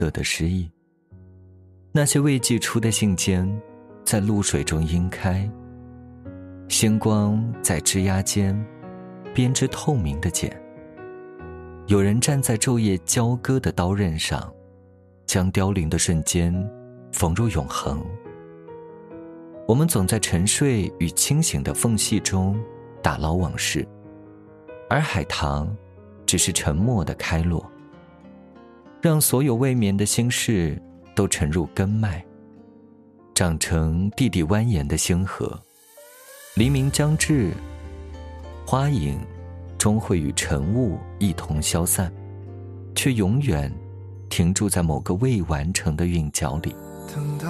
色的诗意。那些未寄出的信笺在露水中晕开，星光在枝桠间编织透明的茧。有人站在昼夜交割的刀刃上，将凋零的瞬间缝入永恒。我们总在沉睡与清醒的缝隙中打捞往事，而海棠只是沉默的开落，让所有未眠的心事都沉入根脉，长成地底蜿蜒的星河。黎明将至，花影终会与晨雾一同消散，却永远停驻在某个未完成的韵脚里。 等到